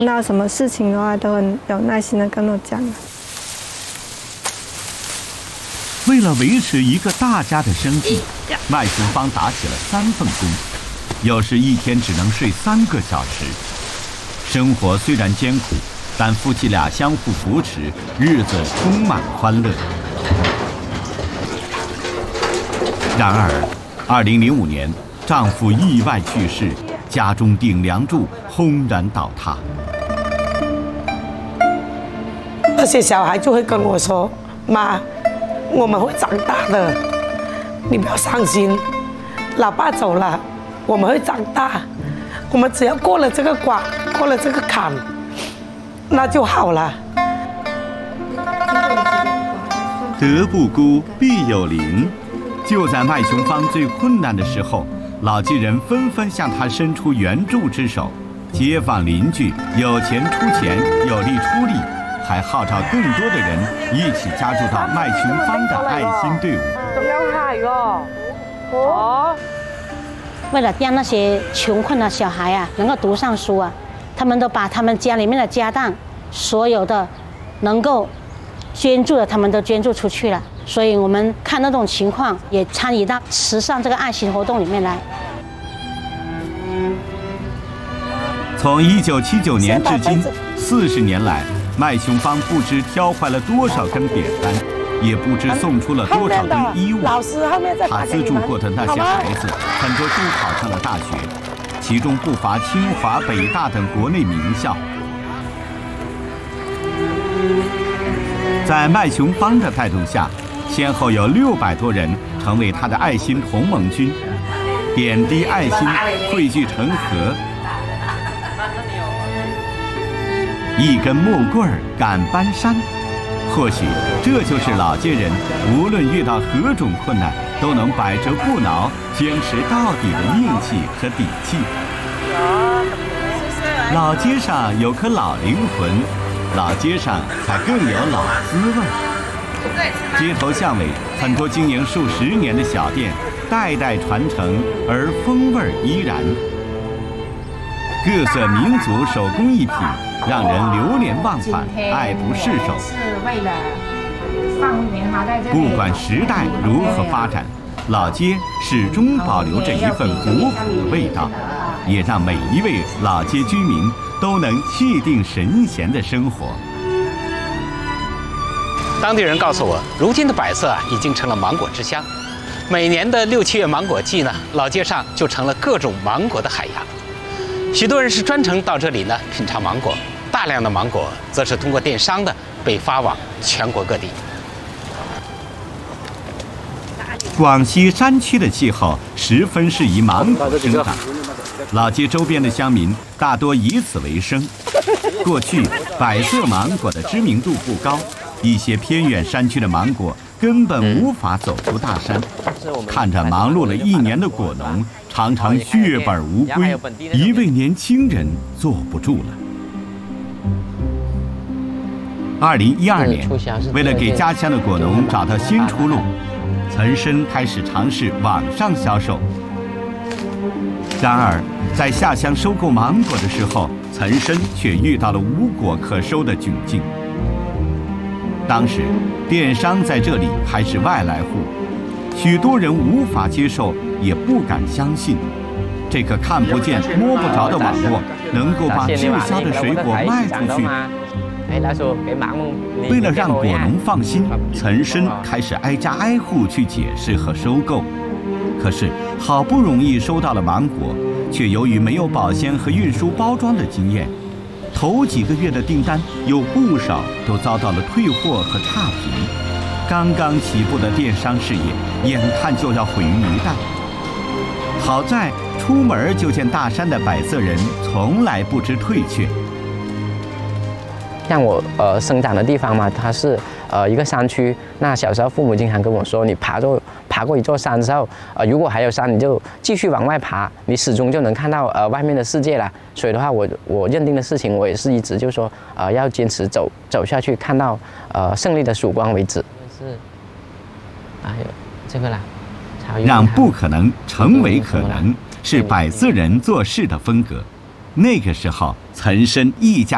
碰到什么事情的话，都很有耐心的跟我讲。 为了维持一个大家的生计，麦雄芳打起了3份工，有时一天只能睡3个小时。生活虽然艰苦，但夫妻俩相互扶持，日子充满欢乐。然而，2005年，丈夫意外去世，家中顶梁柱轰然倒塌。 那些小孩就会跟我说：“妈，我们会长大的，你不要伤心。老爸走了，我们会长大。我们只要过了这个关，过了这个坎，那就好了。” 德不孤，必有邻。就在麦雄芳最困难的时候，老街人纷纷向他伸出援助之手，街坊邻居有钱出钱，有力出力，还号召更多的人一起加入到麦雄芳的爱心队伍。 为了让那些穷困的小孩啊能够读上书啊，他们都把他们家里面的家当，所有的能够捐助的，他们都捐助出去了。所以我们看那种情况，也参与到慈善这个爱心活动里面来。 从1979年至今40年来，麦雄芳不知挑坏了多少根扁担，也不知送出了多少堆衣物。他资助过的那些孩子，很多都考上了大学，其中不乏清华、北大等国内名校。在麦雄芳的带动下，先后有600多人成为他的爱心同盟军，点滴爱心汇聚成河，一根木棍儿赶搬山。或许这就是老街人无论遇到何种困难都能百折不挠、坚持到底的硬气和底气。老街上有颗老灵魂，老街上才更有老滋味。街头巷尾很多经营数10年的小店，代代传承，而风味依然。各色民族手工艺品让人流连忘返，爱不释手。不管时代如何发展，老街始终保留着一份古朴的味道，也让每一位老街居民都能气定神闲地生活。 当地人告诉我，如今的百色已经成了芒果之乡。每年的6、7月芒果季呢，老街上就成了各种芒果的海洋。许多人是专程到这里呢品尝芒果，大量的芒果则是通过电商的被发往全国各地。 广西山区的气候十分适宜芒果生长，老街周边的乡民大多以此为生。过去百色芒果的知名度不高，一些偏远山区的芒果根本无法走出大山。看着忙碌了1年的果农，常常血本无归，一位年轻人坐不住了。2012年，为了给家乡的果农找到新出路，岑参开始尝试网上销售。然而，在下乡收购芒果的时候，岑参却遇到了无果可收的窘境。当时，电商在这里还是外来户，许多人无法接受，也不敢相信，这个看不见、摸不着的网络能够把滞销的水果卖出去。为了让果农放心，岑参开始挨家挨户去解释和收购。可是，好不容易收到了芒果，却由于没有保鲜和运输包装的经验，头几个月的订单有不少都遭到了退货和差评。刚刚起步的电商事业，眼看就要毁于一旦。好在出门就见大山的百色人从来不知退却。 像我生长的地方嘛，它是一个山区。那小时候父母经常跟我说，你爬过一座山之后，如果还有山，你就继续往外爬，你始终就能看到外面的世界了。所以的话，我认定的事情，我也是一直就说要坚持走下去，看到胜利的曙光为止。是，还有这个啦， 让不可能成为可能，是百色人做事的风格。那个时候，岑参一家